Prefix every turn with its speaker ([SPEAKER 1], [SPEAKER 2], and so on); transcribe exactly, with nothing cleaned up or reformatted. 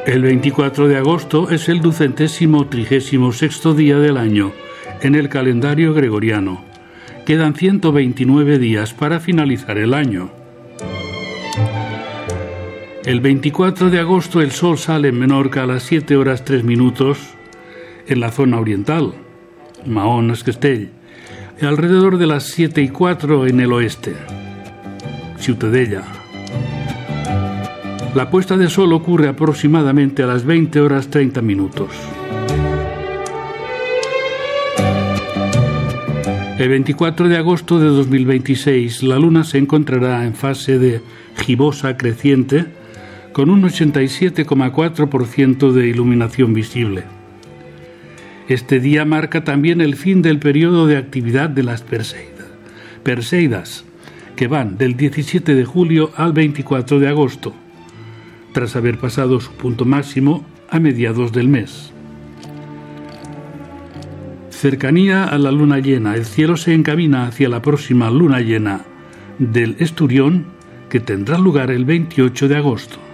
[SPEAKER 1] El veinticuatro de agosto es el ducentésimo trigésimo sexto día del año en el calendario gregoriano. Quedan ciento veintinueve días para finalizar el año. El veinticuatro de agosto el sol sale en Menorca a las siete horas tres minutos en la zona oriental, Mahón, Esquestell, y alrededor de las siete y cuatro en el oeste, Ciutadella. La puesta de sol ocurre aproximadamente a las veinte horas treinta minutos. El veinticuatro de agosto de dos mil veintiséis la luna se encontrará en fase de gibosa creciente con un ochenta y siete coma cuatro por ciento de iluminación visible. Este día marca también el fin del periodo de actividad de las Perseidas, Perseidas, que van del diecisiete de julio al veinticuatro de agosto, tras haber pasado su punto máximo a mediados del mes. Cercanía a la luna llena, el cielo se encamina hacia la próxima luna llena del Esturión, que tendrá lugar el veintiocho de agosto.